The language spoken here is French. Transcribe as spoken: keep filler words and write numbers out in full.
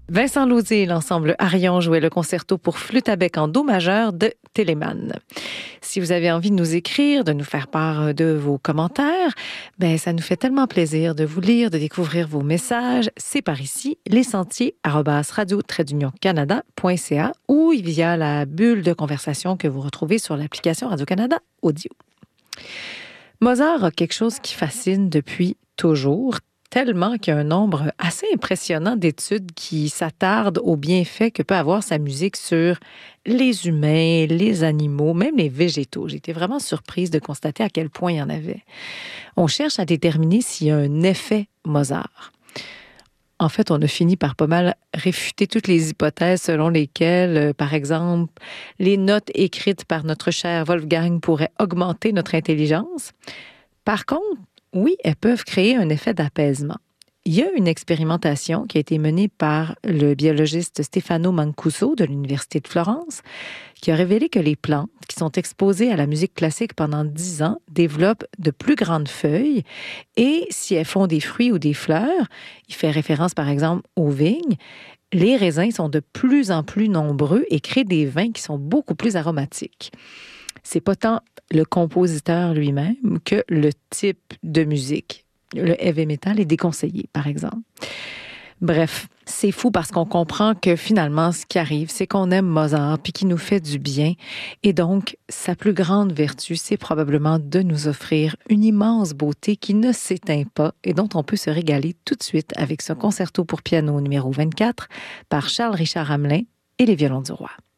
Vincent Lausier et l'ensemble Arion jouaient le concerto pour flûte à bec en do majeur de Telemann. Si vous avez envie de nous écrire, de nous faire part de vos commentaires, ben ça nous fait tellement plaisir de vous lire, de découvrir vos messages. C'est par ici, lessentiers arobase radio trait d'union canada point c a ou via la bulle de conversation que vous retrouvez sur l'application Radio-Canada Audio. Mozart a quelque chose qui fascine depuis toujours, tellement qu'il y a un nombre assez impressionnant d'études qui s'attardent aux bienfaits que peut avoir sa musique sur les humains, les animaux, même les végétaux. J'ai été vraiment surprise de constater à quel point il y en avait. On cherche à déterminer s'il y a un effet Mozart. En fait, on a fini par pas mal réfuter toutes les hypothèses selon lesquelles, euh, par exemple, les notes écrites par notre cher Wolfgang pourraient augmenter notre intelligence. Par contre, oui, elles peuvent créer un effet d'apaisement. Il y a une expérimentation qui a été menée par le biologiste Stefano Mancuso de l'Université de Florence qui a révélé que les plantes qui sont exposées à la musique classique pendant dix ans développent de plus grandes feuilles et si elles font des fruits ou des fleurs, il fait référence par exemple aux vignes, les raisins sont de plus en plus nombreux et créent des vins qui sont beaucoup plus aromatiques. C'est pas tant le compositeur lui-même que le type de musique. Le heavy metal est déconseillé, par exemple. Bref, c'est fou parce qu'on comprend que finalement, ce qui arrive, c'est qu'on aime Mozart puis qu'il nous fait du bien. Et donc, sa plus grande vertu, c'est probablement de nous offrir une immense beauté qui ne s'éteint pas et dont on peut se régaler tout de suite avec ce concerto pour piano numéro vingt-quatre par Charles Richard Hamelin et les violons du roi.